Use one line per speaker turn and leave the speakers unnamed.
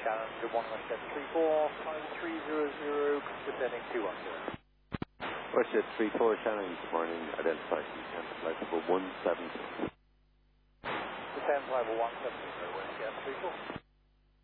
Challenger 1 Westjet 34, 5300, descending 210.
Westjet 34, Shannon this morning, identified descent flight level 170.
Descent level 170, Westjet 34.